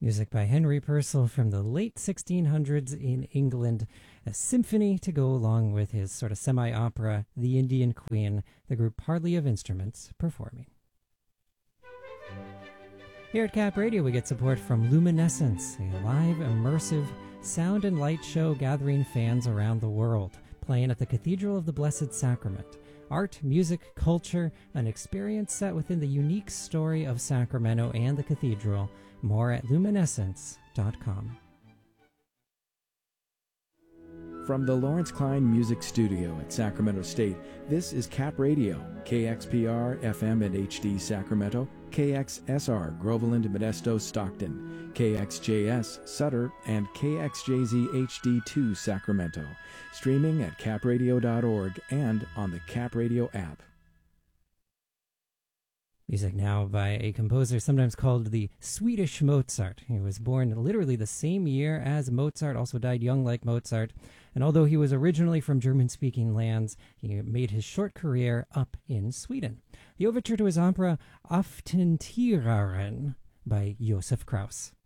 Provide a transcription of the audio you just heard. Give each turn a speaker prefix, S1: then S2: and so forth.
S1: Music by Henry Purcell from the late 1600s in England. A symphony to go along with his sort of semi-opera, The Indian Queen, the group Hardly of Instruments performing. Here at Cap Radio, we get support from Luminescence, a live, immersive sound and light show gathering fans around the world, playing at the Cathedral of the Blessed Sacrament. Art, music, culture, an experience set within the unique story of Sacramento and the cathedral. More at luminescence.com.
S2: From the Lawrence Klein Music Studio at Sacramento State, this is Cap Radio, KXPR FM and HD Sacramento, KXSR Groveland, Modesto, Stockton, KXJS Sutter, and KXJZ HD2 Sacramento. Streaming at capradio.org and on the Cap Radio app.
S1: Music now by a composer sometimes called the Swedish Mozart. He was born literally the same year as Mozart, also died young like Mozart. And although he was originally from German-speaking lands, he made his short career up in Sweden. The overture to his opera Aftentieraren by Josef Krauss.